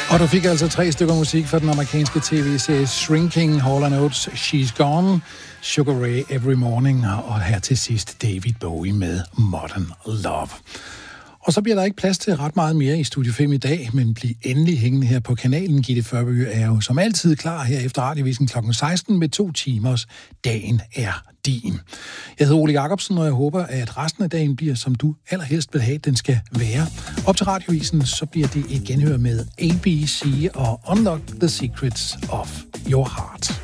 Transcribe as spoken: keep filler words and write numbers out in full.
Og du fik altså tre stykker musik fra den amerikanske tv-serie Shrinking, Hall and Oates, She's Gone, Sugar Ray Every Morning, og her til sidst David Bowie med Modern Love. Og så bliver der ikke plads til ret meget mere i Studio fem i dag, men bliv endelig hængende her på kanalen. Gitte Førby er jo som altid klar her efter Radiovisen klokken seksten med to timers Dagen er din. Jeg hedder Ole Jacobsen, og jeg håber, at resten af dagen bliver, som du allerhelst vil have, den skal være. Op til Radiovisen, så bliver det et genhør med A B C og Unlock the Secrets of Your Heart.